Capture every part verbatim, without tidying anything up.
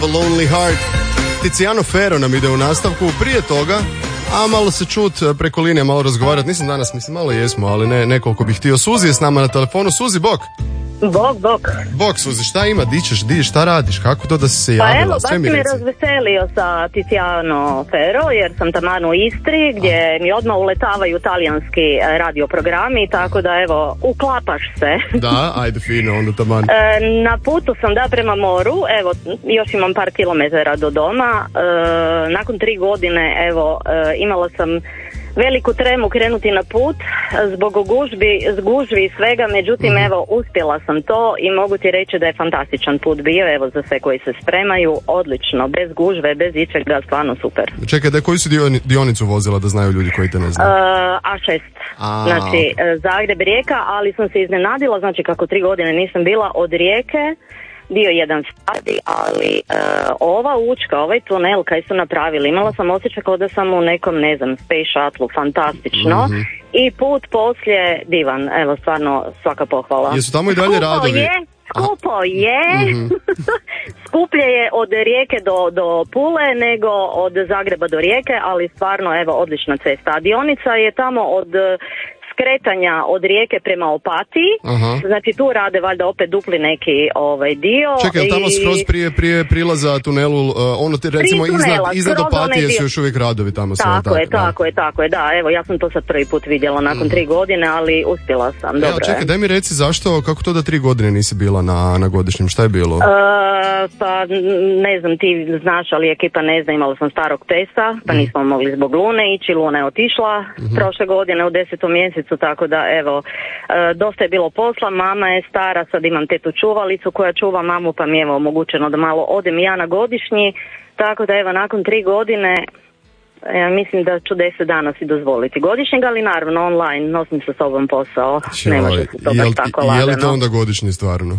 Lonely Heart. Tiziano Ferro nam ide u nastavku. Prije toga, a malo se čut preko linije, malo razgovarati. Nisam danas, mislim, malo jesmo, ali ne nekoliko bih htio. Suzi je s nama na telefonu. Suzi, bok. Bok, bok. Bok, Suzi, šta ima? Di ćeš, di, šta radiš? Kako to da si se javila? Pa evo, baš Sve mi si me reci. razveselio sa Tiziano Ferro, jer sam taman u Istri, gdje mi odmah uletavaju talijanski radioprogrami, tako da evo, uklapaš se. Da, ajde fino, onda taman. E, na putu sam da prema moru, evo, još imam par kilometara do doma. E, nakon tri godine, evo, e, imala sam veliku tremu krenuti na put zbog gužbi, gužvi i svega, međutim mm-hmm. evo uspjela sam to i mogu ti reći da je fantastičan put bio, evo za sve koji se spremaju, odlično, bez gužve, bez ičega, stvarno super. Čekaj, da koju si dio, dionicu vozila da znaju ljudi koji te ne znaju? Uh, A šest, A, znači okay. Zagreb, Rijeka, ali sam se iznenadila, znači kako tri godine nisam bila od Rijeke, dio jedan stadi, ali uh, ova učka, ovaj tunel kaj su napravili, imala sam osjećaj kao da sam u nekom, ne znam, space shuttle, fantastično. Mm-hmm. I put poslije divan, evo stvarno svaka pohvala. Jesu tamo i dalje skupo radovi? Je, skupo je, mm-hmm. skuplje je od Rijeke do, do Pule nego od Zagreba do Rijeke, ali stvarno evo odlična cesta. A dionica je tamo od skretanja od Rijeke prema Opatiji. Aha. Znači tu rade valjda opet dupli neki ovaj dio. Čekaj, tamo i... skroz prije, prije prilaza tunelu, uh, ono te recimo tunela, iznad, iznad Opatije su još uvijek radovi tamo. Tako sve, je, tako, tako je, tako je, da, evo ja sam to sad prvi put vidjela nakon mm. tri godine, ali uspjela sam, dobro. Ja, čekaj, daj mi reci zašto, kako to da tri godine nisi bila na, na godišnjem, šta je bilo? Uh, pa ne znam, ti znaš, ali ekipa ne zna, imala sam starog pesa, pa mm. nismo mogli zbog Lune ići, Luna je otišla mm-hmm. prošle godine u desetom mjesecu, tako da evo, e, dosta je bilo posla, mama je stara, sad imam tetu čuvalicu koja čuva mamu, pa mi je evo omogućeno da malo odem ja na godišnji, tako da evo nakon tri godine ja mislim da ću deset dana si dozvoliti godišnjeg, ali naravno online, nosim sa sobom posao, Čoj, ne može se to baš tako lagano. Je li to onda godišnji stvarno?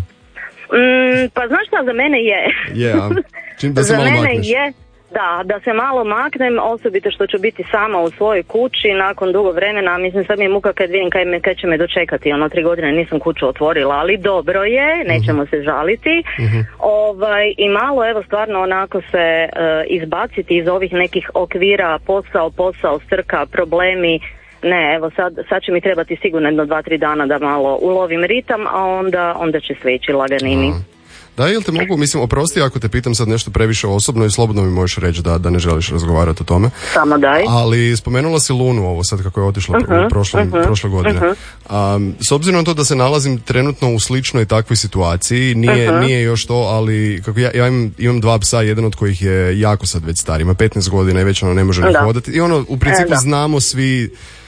Mm, pa znaš šta, za mene je. Je, yeah, čim da se za malo mene makneš. Je. Da, da se malo maknem, osobito što ću biti sama u svojoj kući nakon dugo vremena, mislim sad mi je muka kad vidim kaj, me, kaj će me dočekati, ono tri godine nisam kuću otvorila, ali dobro je, nećemo uh-huh. se žaliti, uh-huh. ovaj, i malo evo stvarno onako se uh, izbaciti iz ovih nekih okvira, posao, posao, strka, problemi, ne, evo sad, sad će mi trebati sigurno jedno dva, tri dana da malo ulovim ritam, a onda, onda će sve ići laganini. Uh-huh. Da, jel te mogu, mislim, oprosti ako te pitam sad nešto previše osobno i slobodno mi možeš reći da, da ne želiš razgovarati o tome. Samo daj. Ali spomenula si Lunu ovo sad kako je otišla uh-huh, prošle, uh-huh, prošle godine. Uh-huh. Um, s obzirom na to da se nalazim trenutno u sličnoj takvoj situaciji, nije, uh-huh. nije još to, ali kako ja, ja imam, imam dva psa, jedan od kojih je jako sad već star, ima petnaest godina i već ono ne može ni hodati. I ono, u principu e, znamo svi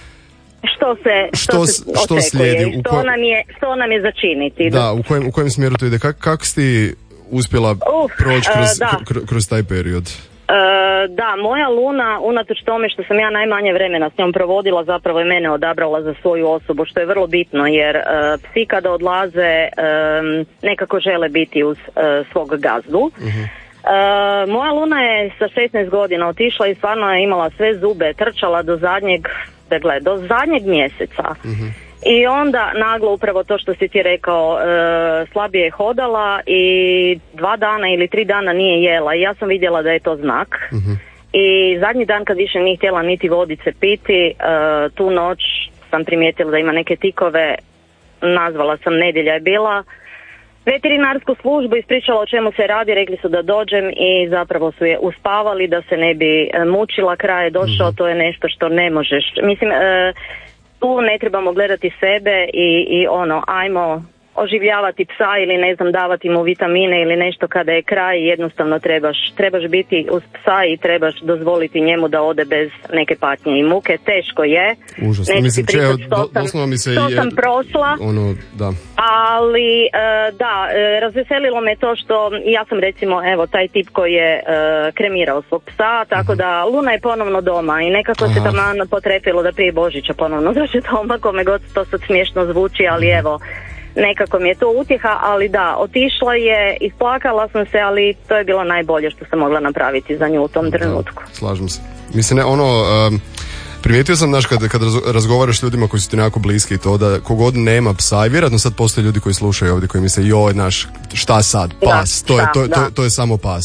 što se, što, što, se što očekuje, slijedi, što, kojem, nam je, što nam je začiniti. Da, u kojem, u kojem smjeru to ide? Kako kak si ti uspjela uh, proći kroz, uh, kroz, kroz taj period? Uh, da, moja Luna, unatoč tome što sam ja najmanje vremena s njom provodila, zapravo je mene odabrala za svoju osobu, što je vrlo bitno, jer uh, psi kada odlaze um, nekako žele biti uz uh, svog gazdu. Uh-huh. Uh, moja Luna je sa šesnaest godina otišla i stvarno je imala sve zube, trčala do zadnjeg, dakle, do zadnjeg mjeseca. Uh-huh. I onda naglo upravo to što si ti rekao, e, slabije je hodala i dva dana ili tri dana nije jela i ja sam vidjela da je to znak. Uh-huh. I zadnji dan kad više nije htjela niti vodice piti, e, tu noć sam primijetila da ima neke tikove, nazvala sam, nedjelja je bila, veterinarsku službu, ispričala o čemu se radi, rekli su da dođem i zapravo su je uspavali da se ne bi mučila, kraj je došao, uh-huh. to je nešto što ne možeš, mislim... E, tu ne trebamo gledati sebe i, i ono, ajmo oživljavati psa ili ne znam, davati mu vitamine ili nešto kada je kraj, jednostavno trebaš, trebaš biti uz psa i trebaš dozvoliti njemu da ode bez neke patnje i muke. Teško je. Užasno, mislim, če, do, doslovno mi se što je, sam prošla, ono, da. ali e, da, e, razveselilo me to što ja sam recimo, evo, taj tip koji je e, kremirao svog psa, tako uh-huh. da Luna je ponovno doma i nekako Aha. se tamo potrefilo da prije Božića ponovno dođe doma, kome god to sad smiješno zvuči, ali evo, nekako mi je to utjeha, ali da, otišla je, isplakala sam se, ali to je bilo najbolje što sam mogla napraviti za nju u tom trenutku. Da, slažem se. Mislim, ne, ono, um, primijetio sam, znaš, kad, kad razgovaraš s ljudima koji su ti nekako bliski i to, da kogod nema psa, i vjerojatno sad postoje ljudi koji slušaju ovdje, koji misle, joj, znaš, šta sad, pas, da, to, je, to, to, to je samo pas.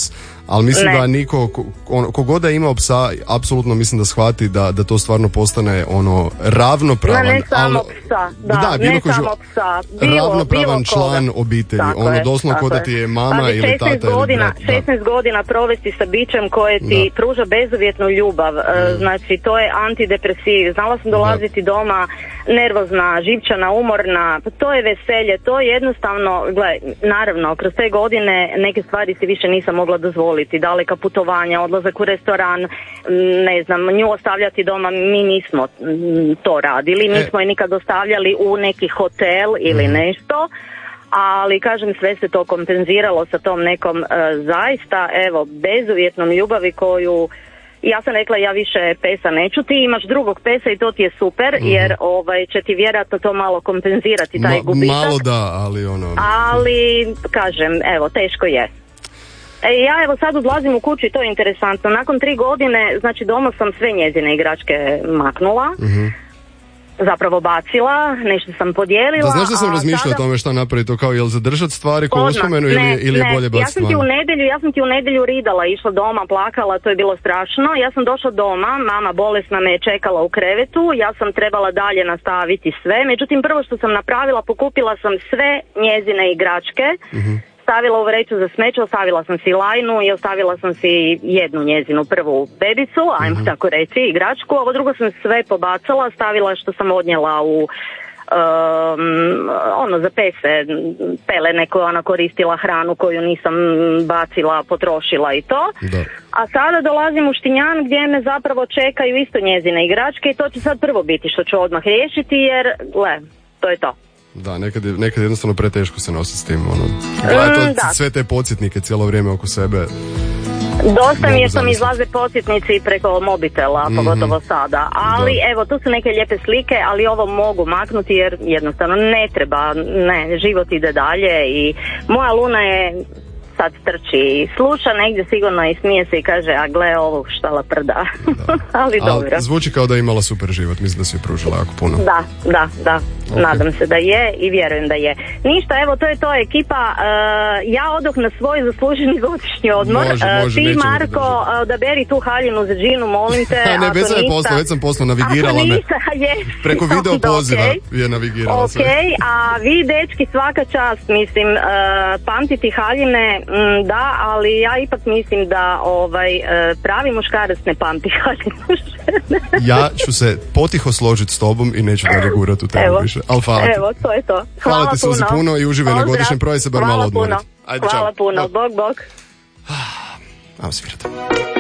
ali mislim ne. da niko, ko, ono, kogod da je imao psa, apsolutno mislim da shvati da, da to stvarno postane ono ravnopravan, no, ne samo ali, psa, da, da, bilo ne ko samo psa, bilo, ravnopravan bilo član obitelji, tako ono je, doslovno ko da ti je mama ali ili tata godina, ili brat. šesnaest godina provesti sa bićem koje ti da. pruža bezuvjetnu ljubav, mm. znači to je antidepresiv, znala sam dolaziti da. doma nervozna, živčana, umorna, to je veselje, to je jednostavno, gle, naravno, kroz te godine neke stvari si više nisam mogla dozvoliti, daleka putovanja, odlazak u restoran, ne znam, nju ostavljati doma, mi nismo to radili, nismo je nikad ostavljali u neki hotel ili mm. nešto, ali kažem, sve se to kompenziralo sa tom nekom uh, zaista, evo, bezuvjetnom ljubavi koju ja sam rekla, ja više pesa neću, ti imaš drugog pesa i to ti je super, mm-hmm. jer ovaj, će ti vjerojatno to malo kompenzirati taj Ma, gubitak. Malo da, ali ono... Ali, kažem, evo, teško je. E, ja evo sad odlazim u kuću i to je interesantno. Nakon tri godine, znači doma sam sve njezine igračke maknula. Mm-hmm. Zapravo bacila, nešto sam podijelila. Da, znaš da sam razmišljao sada... o tome šta napraviti, to kao jel zadržati stvari ko uspomenu ili, ne, ili je ne. bolje baciti? Ja sam ti u nedjelju, ja sam ti u nedjelju ridala, išla doma, plakala, to je bilo strašno. Ja sam došla doma, mama bolesna me je čekala u krevetu, ja sam trebala dalje nastaviti sve. Međutim, prvo što sam napravila, pokupila sam sve njezine igračke. Mm-hmm. Stavila u vreću za smeće, ostavila sam si Lajnu i ostavila sam si jednu njezinu prvu bebicu, ajmo mm-hmm. tako reći, igračku. Ovo drugo sam sve pobacala, stavila što sam odnijela u um, ono za pese, pelene koje ona koristila, hranu koju nisam bacila, potrošila i to. Da. A sada dolazim u Štinjan gdje me zapravo čekaju isto njezine igračke i to će sad prvo biti što ću odmah riješiti jer, gle, to je to. Da, nekad je, nekad je jednostavno preteško se nositi s tim, ono, gledaj to, mm, sve te podsjetnike cijelo vrijeme oko sebe. Dosta mi je što mi izlaze podsjetnici preko mobitela, mm-hmm. pogotovo sada, ali da. Evo, tu su neke lijepe slike, ali ovo mogu maknuti jer jednostavno ne treba, ne, život ide dalje i moja Luna je sad trči i sluša negdje sigurno i smije se i kaže, a gle ovog štala prda. Ali dobro. A zvuči kao da je imala super život, mislim da si je pružila jako puno. Da, da, da. Okay. Nadam se da je i vjerujem da je. Ništa, evo to je to ekipa. Uh, ja odoh na svoj zasluženi godišnji odmor. Može, može, uh, ti Marko, odaberi tu haljinu za Džinu, molim te. Ne, već sam je poslao, već sam poslao, navigirala me. Preko video poziva okay. je navigirala okay. sve. A vi dečki svaka čast, mislim, uh, pamtiti haljine, m, da, ali ja ipak mislim da ovaj, uh, pravi muškarac ne pamti haljinu žene. Ja ću se potiho složiti s tobom i neću da regurati u temu više. Ali hvala ti. Evo, to je to. Hvala, hvala ti Suzi puno i uživaj na godišnjem proje se bar malo odmoriti. Ajde, hvala čao. puno, bog, bog. Ajmo svirati.